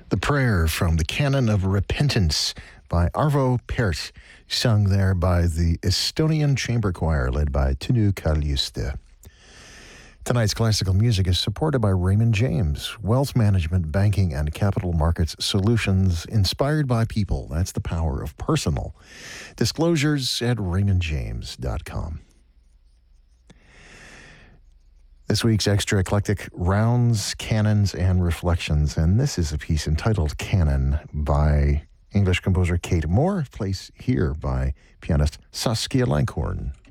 The Prayer from the Canon of Repentance by Arvo Pärt, sung there by the Estonian Chamber Choir led by Tõnu Kaljuste. Tonight's classical music is supported by Raymond James, wealth management, banking, and capital markets solutions inspired by people. That's the power of personal. Disclosures at raymondjames.com. This week's extra eclectic rounds, canons, and reflections, and this is a piece entitled Canon by English composer Kate Moore, placed here by pianist Saskia Langhorn.